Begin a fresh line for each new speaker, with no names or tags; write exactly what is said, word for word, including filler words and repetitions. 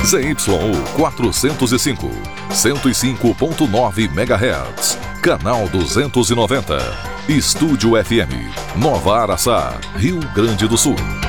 Z Y U quatrocentos e cinco, cento e cinco ponto nove megahertz. Canal duzentos e noventa. Estúdio F M, Nova Araçá, Rio Grande do Sul.